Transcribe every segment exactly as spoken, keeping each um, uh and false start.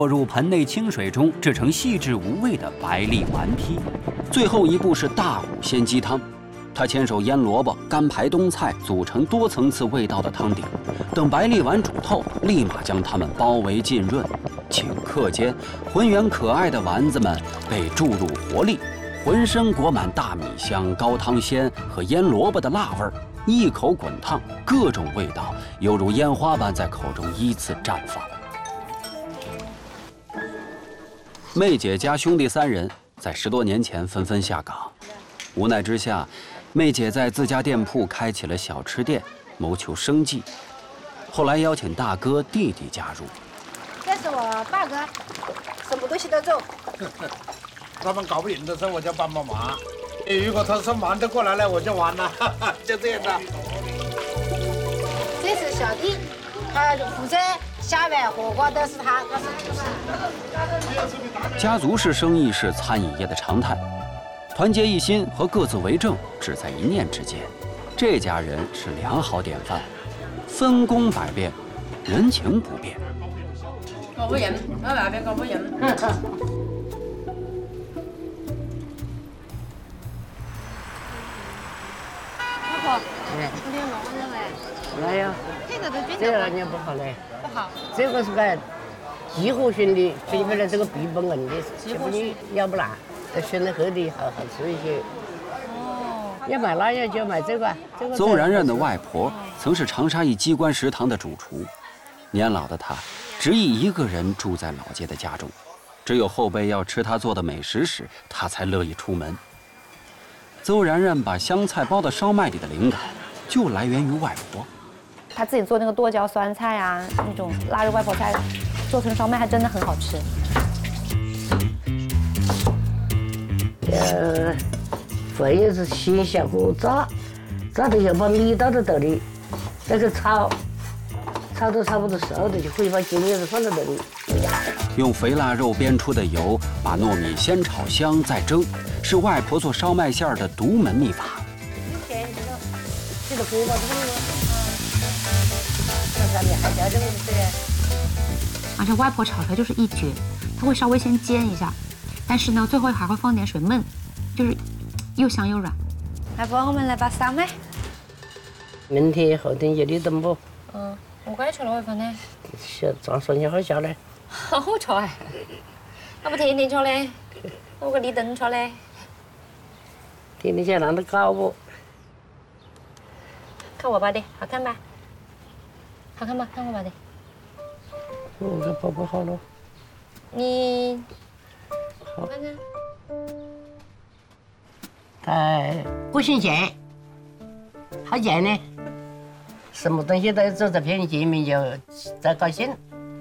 落入盆内清水中，制成细致无味的白粒丸坯。最后一步是大骨鲜鸡汤，他牵手腌萝卜、干排冬菜，组成多层次味道的汤底。等白粒丸煮透，立马将它们包围浸润。顷刻间，浑圆可爱的丸子们被注入活力，浑身裹满大米香、高汤鲜和腌萝卜的辣味儿，一口滚烫，各种味道犹如烟花般在口中依次绽放。妹姐家兄弟三人在十多年前纷纷下岗，无奈之下，妹姐在自家店铺开起了小吃店，谋求生计。后来邀请大哥、弟弟加入。 这是我大哥，什么东西都做。 他们搞不赢的时候，我就帮帮忙。如果他说忙得过来了，我就完了，就这样的。 这是小弟，他负责下碗火锅都是他。 家族式生意是餐饮业的常态，团结一心和各自为政只在一念之间。这家人是良好典范，分工百变，人情不变。 搞不赢，我那边搞不赢。 老婆，今天忙着嘞。 哪有？ 这个都真这个的人不好嘞。 不好。 这个是个集合型的，选出来这个必不硬的，这不你咬不烂，要选的厚的好好吃一些。哦。要买哪样就买这个。这个。 邹然然的外婆曾是长沙一机关食堂的主厨，年老的她执意一个人住在老街的家中，只有后辈要吃她做的美食时，她才乐意出门。邹然然把香菜包的烧麦里的灵感，就来源于外婆。 她自己做那个剁椒酸菜啊，那种腊肉外婆菜，做成烧麦还真的很好吃。 呃，饭也是先下锅炸，炸的要把米倒到豆里，再去炒，炒到差不多熟了就可以把精叶子放到豆里。 用肥腊肉煸出的油，把糯米先炒香再蒸，是外婆做烧麦馅儿的独门秘法。 这个锅巴这个，那上面还加这个这个。 而且外婆炒出来就是一绝，她会稍微先煎一下，但是呢，最后还会放点水焖，就是又香又软。 外婆，我们来把烧麦。 明天后天就你等不？ 嗯，我快吃了外婆呢。 小张说你好笑嘞。 好吃哎，那不天天吃嘞，我个立顿吃嘞。 天天想让他搞不？ 看我包的，好看吧？好看吗？看我包的。 我这包不好了。 你， 好看看。 它不新鲜，好贱呢。什么东西都走在别人前面就在高兴。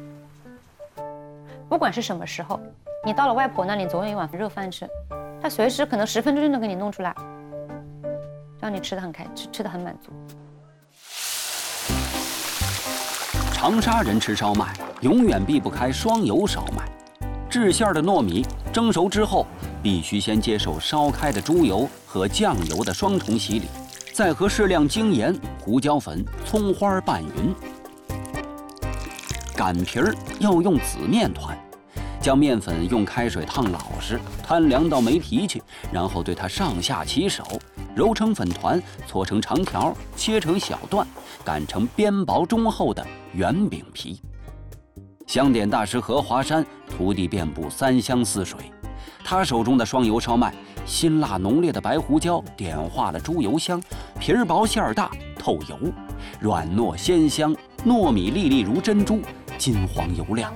不管是什么时候，你到了外婆那里，总有一碗热饭吃，她随时可能十分钟就能给你弄出来，让你吃得很开，吃吃得很满足。 长沙人吃烧麦，永远避不开双油烧麦。制馅的糯米蒸熟之后，必须先接受烧开的猪油和酱油的双重洗礼，再和适量精盐、胡椒粉、葱花拌匀。擀皮儿要用紫面团，将面粉用开水烫老实，摊凉到没脾气，然后对它上下其手，揉成粉团，搓成长条，切成小段，擀成边薄中厚的圆饼皮。香点大师何华山徒弟遍布三湘四水，他手中的双油烧麦，辛辣浓烈的白胡椒点化了猪油香，皮儿薄馅儿大，透油，软糯鲜香，糯米粒粒如珍珠，金黄油亮。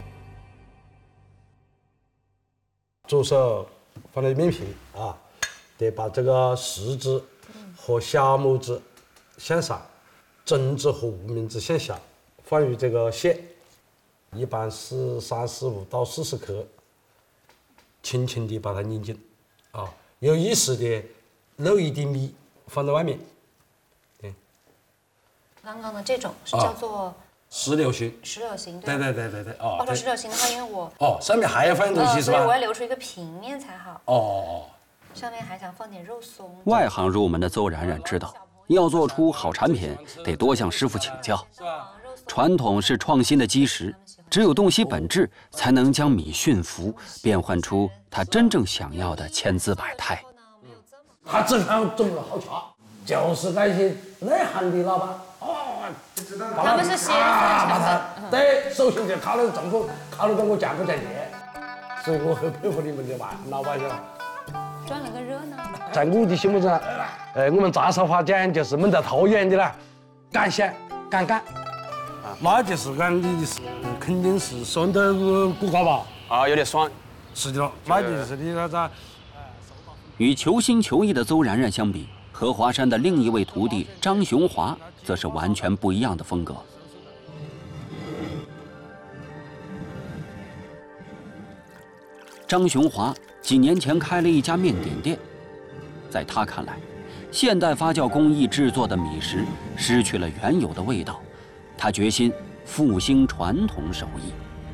左手放在面皮啊，得把这个食指和小拇指向上，中指和无名指向下，放于这个馅，一般是三十五到四十克，轻轻地把它拧紧，啊，有意识的漏一点米放在外面。对， 刚刚的这种是叫做石榴心。 石榴心， 对对对对对，哦。 包括石榴心的话，因为我哦上面还要放东西是吧？ 所以我要留出一个平面才好。 哦哦哦。 上面还想放点肉松。 外行入门的邹然然知道，要做出好产品，得多向师傅请教。传统是创新的基石， 只有洞悉本质，才能将米驯服，变换出他真正想要的千姿百态。 他正好中了好巧，就是那些内行的老板哦， 他们是先啊，把他对，首先就考虑政府，考虑到我降不降价，所以我很佩服你们的吧，老百姓。 赚了个热闹。 在我的心目中，呃，我们扎手话讲就是闷得透远的了，敢想敢干。那就是俺你是肯定是酸的骨嘎吧？ 啊，有点酸。 是的，那就是你那个。 与求新求异的邹然然相比，何华山的另一位徒弟张雄华则是完全不一样的风格。张雄华几年前开了一家面点店，在他看来，现代发酵工艺制作的米食失去了原有的味道，他决心复兴传统手艺。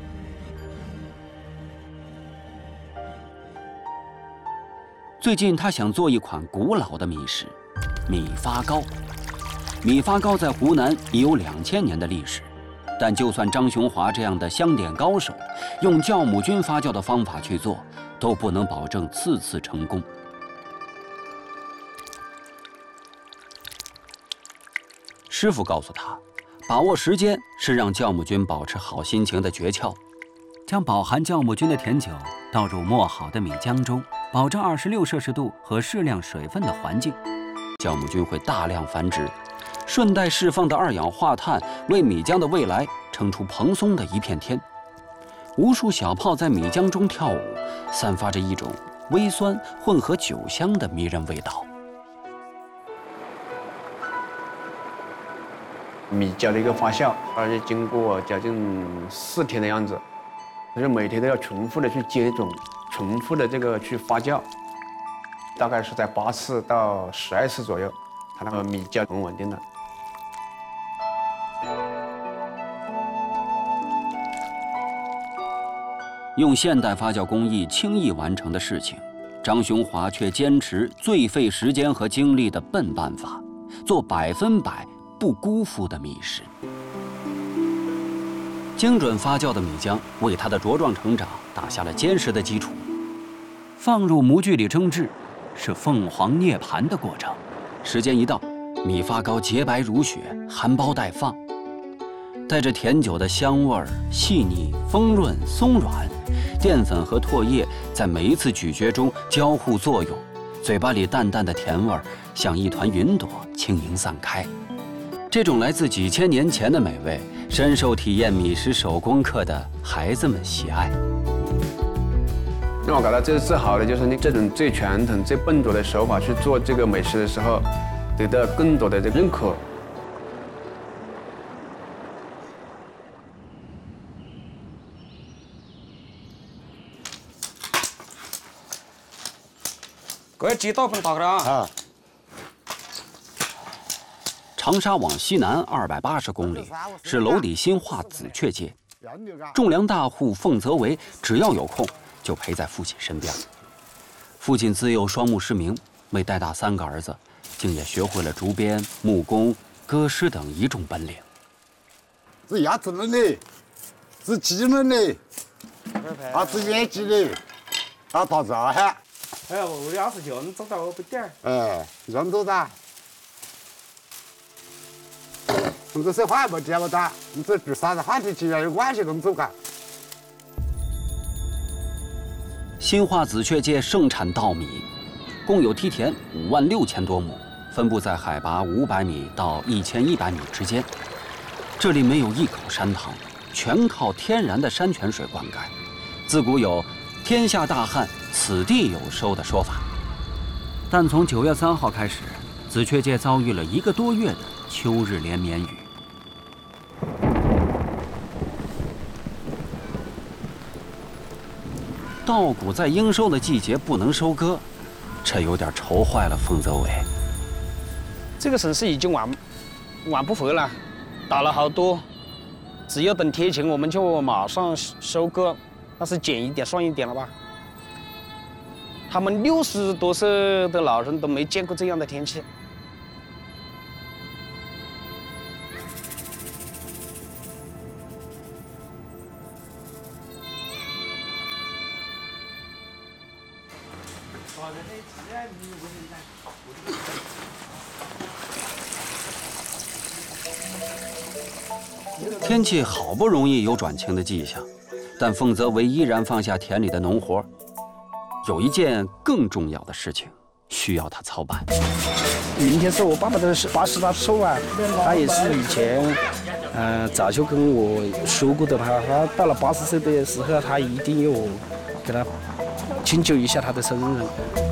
最近，他想做一款古老的米食——米发糕。米发糕在湖南已有两千年的历史，但就算张雄华这样的香点高手，用酵母菌发酵的方法去做，都不能保证次次成功。师傅告诉他，把握时间是让酵母菌保持好心情的诀窍。将饱含酵母菌的甜酒倒入磨好的米浆中，保证二十六摄氏度和适量水分的环境，酵母菌会大量繁殖，顺带释放的二氧化碳为米浆的未来撑出蓬松的一片天。无数小泡在米浆中跳舞，散发着一种微酸混合酒香的迷人味道。 米酵的一个发酵，而且经过将近四天的样子，就是每天都要重复的去接种，重复的这个去发酵，大概是在八次到十二次左右，它那个米酵很稳定的。 用现代发酵工艺轻易完成的事情，张雄华却坚持最费时间和精力的笨办法，做百分百不辜负的米食。精准发酵的米浆为它的茁壮成长打下了坚实的基础。放入模具里蒸制，是凤凰涅槃的过程。时间一到，米发糕洁白如雪，含苞待放，带着甜酒的香味儿，细腻、丰润、松软。淀粉和唾液在每一次咀嚼中交互作用，嘴巴里淡淡的甜味儿像一团云朵轻盈散开。这种来自几千年前的美味，深受体验米食手工课的孩子们喜爱。 让我感到最自豪的就是你这种最传统、最笨拙的手法去做这个美食的时候，得到更多的这个认可。 这街道很大了啊！ 长沙往西南二百八十公里是娄底新化紫雀街。种粮大户凤泽维只要有空就陪在父亲身边。父亲自幼双目失明，为带大三个儿子，竟也学会了竹编、木工、歌诗等一众本领。 是牙齿人的，是技能的，啊是演技的，啊到这哈。 哎，我要是人做到不点儿。 哎，人做的。你这说话不见不到，你这句啥子话题起来有关系跟走干。 新化紫雀街盛产稻米，共有梯田五万六千多亩，分布在海拔五百米到一千一百米之间。这里没有一口山塘，全靠天然的山泉水灌溉。自古有“天下大旱，此地有收”的说法。但从九月三号开始，紫雀街遭遇了一个多月的秋日连绵雨。稻谷在应收的季节不能收割，这有点愁坏了凤泽维。 这个城市已经挽挽不回了，打了好多，只有等天晴我们就马上收割，那是减一点算一点了吧。他们六十多岁的老人都没见过这样的天气。 天气好不容易有转晴的迹象，但凤泽维依然放下田里的农活。有一件更重要的事情需要他操办。 明天是我爸爸的八十大寿啊，他也是以前，嗯、呃，早就跟我说过的，他他到了八十岁的时候，他一定要给他庆祝一下他的生日。